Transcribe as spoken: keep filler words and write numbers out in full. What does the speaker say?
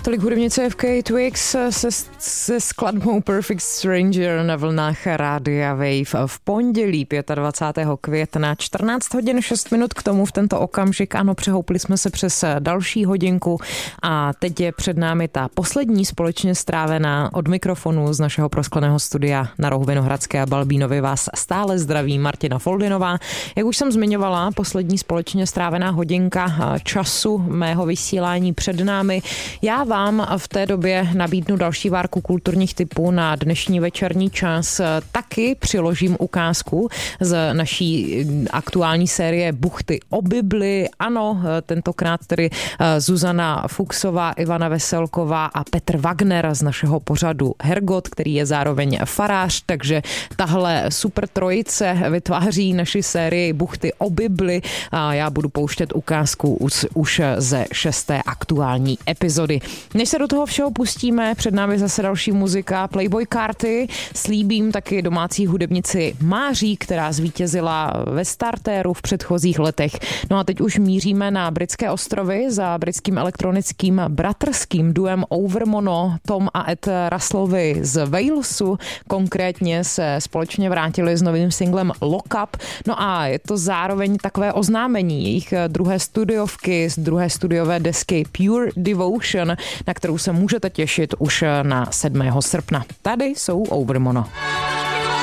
tolik hudebnice F K Twigs se, se skladbou Perfect Stranger na vlnách Rádia Wave v pondělí dvacátého pátého května, čtrnáct hodin šest minut k tomu v tento okamžik. Ano, přehoupli jsme se přes další hodinku a teď je před námi ta poslední společně strávená. Od mikrofonu z našeho proskleného studia na rohu Vinohradské a Balbínovy vás stále zdraví Martina Foldinová. Jak už jsem zmiňovala, poslední společně strávená hodinka času mého vysílání před námi. Já vám v té době nabídnu další várku kulturních tipů na dnešní večerní čas. Taky přiložím ukázku z naší aktuální série Buchty o Bibli. Ano, tentokrát tedy Zuzana Fuchsová, Ivana Veselková a Petr Wagner z našeho pořadu Hergot, který je zároveň farář, takže tahle super trojice vytváří naši sérii Buchty o Bibli a já budu pouštět ukázku už, už ze šesté aktuální epizody. Než se do toho všeho pustíme, před námi zase další muzika Playboy Carti, slíbím taky domácí hudebnici Máří, která zvítězila ve startéru v předchozích letech. No a teď už míříme na britské ostrovy za britským elektronickým bratrským duem Overmono. Tom a Ed Russellovi z Walesu konkrétně se společně vrátili s novým singlem Lock Up. No a je to zároveň takové oznámení jejich druhé studiovky, z druhé studiové desky Pure Devotion, na kterou se můžete těšit už na sedmého srpna. Tady jsou Overmono.